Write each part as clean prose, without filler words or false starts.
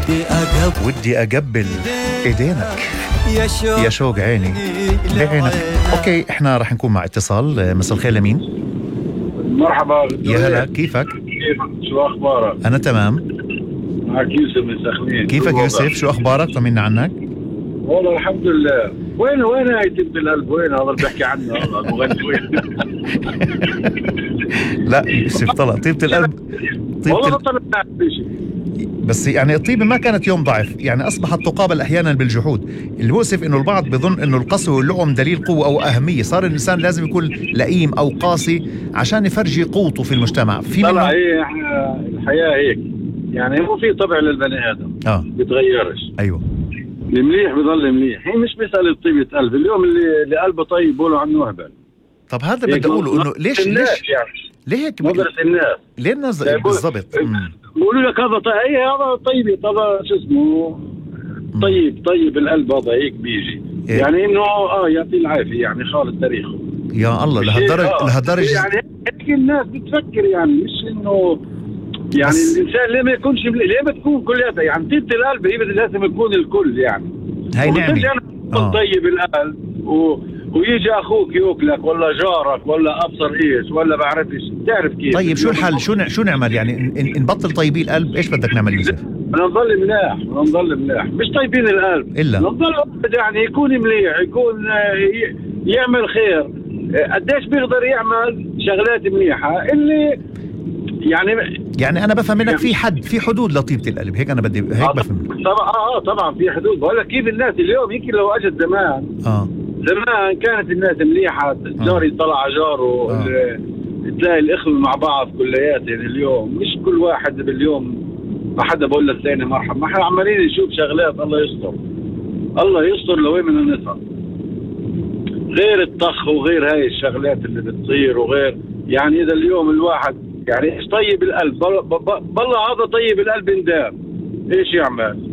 ودي أقبل إيدينك يا شوق عيني لعينك. أوكي، إحنا رح نكون مع اتصال. مساء الخير، لمين؟ مرحبا. يا هلا، كيفك؟ شو أخبارك؟ أنا تمام. معك يوسف من سخنين. كيفك يوسف؟ شو أخبارك؟ طمنا عنك. والله الحمد لله. وين هاي طيبة القلب؟ وين هذا اللي بحكي عنه هذا المغني؟ وين؟ لا يوسف، طلع طيبة القلب. والله طلع شيء. بس يعني الطيبة ما كانت يوم ضعف، يعني أصبحت تقابل أحيانا بالجحود. المؤسف إنه البعض بظن إنه القسوة واللؤم دليل قوة أو أهمية. صار الإنسان لازم يكون لئيم أو قاسي عشان يفرجي قوته في المجتمع. في طلع هي احنا الحياة هيك، يعني مو في طبع للبني آدم بيتغيرش. أيوه، المليح بيضل مليح. هي مش مسألة طيبة قلب. اليوم اللي قلبه طيب بيقولوا عنه هبل. طب هذا بدي أقوله إنه ليش يعني ليه هيك نظرة الناس؟ ليه النظرة بالضبط؟ بيقولوا لك هذا هذا طيب، هذا شو اسمه طيب القلب، هذا هيك بيجي. يعني انه يعطيه العافية، يعني خالص تاريخه. يا الله، لهالدرجة يعني هيك الناس بتفكر، يعني مش انه يعني الانسان ليه ما يكونش، ليه ما تكون كلياتها، يعني طيبة القلب هي لازم يكون الكل. يعني هاي نعمة. طيب القلب ويجي اخوك يوكلك ولا جارك ولا ابصر ايش ولا بعرفش، تعرف كيف. طيب شو الحل؟ شو نعمل يعني؟ نبطل طيبي القلب؟ ايش بدك نعمل يوسف؟ بدنا نضل ملاح، مش طيبين القلب الا نضل يعني يكون مليح، يكون يعمل خير. قديش بيقدر يعمل شغلات مليحه اللي يعني انا بفهم منك في حدود لطيبة القلب. هيك انا بدي هيك بفهم. طبعا في حدود. بقول لك كيف الناس اليوم يمكن لو اجت زمان كانت الناس مليحه، جاري طلع على جاره، تلاقي الاخوه مع بعض كليات. يعني اليوم مش كل واحد باليوم ما حدا بقول للثاني مرحبا. ما احنا عمالين نشوف شغلات. الله يستر لوين بدنا نصل. غير الطخ وغير هاي الشغلات اللي بتصير وغير. يعني اذا اليوم الواحد يعني ايش طيب القلب، بالله هذا طيب القلب ندام ايش يعمل؟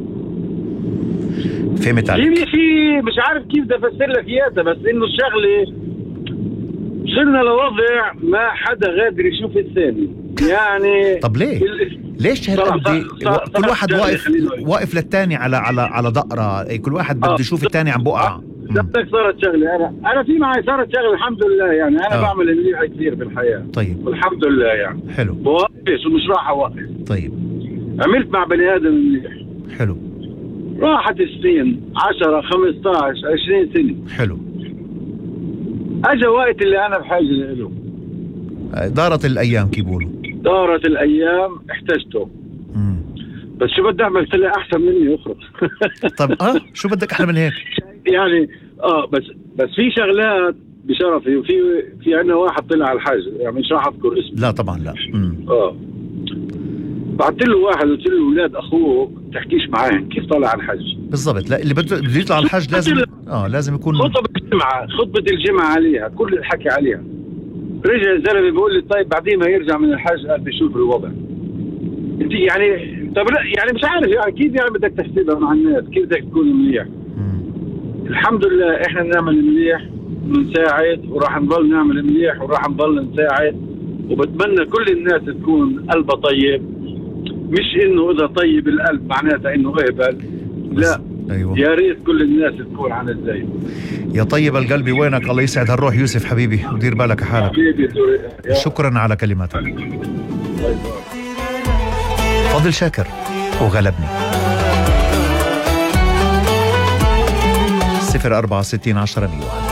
فهمت عليك. في مش عارف كيف بدي افسر لك اياها، بس انه الشغله صرنا لوضع ما حدا غادر يشوف الثاني. يعني طب ليش هالقد كل واحد واقف للثاني على دقره؟ كل واحد بده يشوف الثاني عم بقع. بدك صارت شغله. انا في معي صارت شغله الحمد لله. يعني انا بعمل مليح كثير بالحياه. طيب والحمد لله. يعني حلو. بوقفش ومش راح اوقف. طيب عملت مع بني ادم مليح. حلو. راحت السنين 10 15 20 سنه. حلو. اجى وقت اللي انا بحاجه له. دارت الايام كيف بيقولوا. دارت الايام احتجته. بس شو بدي اعمل؟ طلع احسن مني اخرج. طب شو بدك احلى من هيك؟ يعني بس في شغلات بشرفي. وفي عندنا واحد طلع على الحاج، يعني مش راح اذكر اسمه. لا طبعا لا. بعثت له واحد قلت له اولاد اخوك تحكيش معاهم كيف طلع على الحج بالضبط. لا اللي بده يطلع على الحج لازم يكون خطبة الجمعة عليها، كل الحكي عليها. رجع الزلمه بيقول لي طيب بعدين ما يرجع من الحج قال بيشوف الوضع. انت يعني طب لا يعني مش عارف يعني كيف يعني بدك تحسبها مع الناس، كيف بدك تكون مليح. الحمد لله احنا بنعمل مليح ونساعد، وراح نضل نعمل مليح وراح نضل نساعد. وبتمنى كل الناس تكون قلبها طيب، مش انه اذا طيب القلب معناتها انه اهبل. لا أيوة. يا ريت كل الناس تكون عن الزي. يا طيب القلب وينك؟ الله يسعد هالروح يوسف حبيبي، ودير بالك حالك حبيبي. شكرا على كلماتك. فضل شاكر وغلبني. 064 10 100.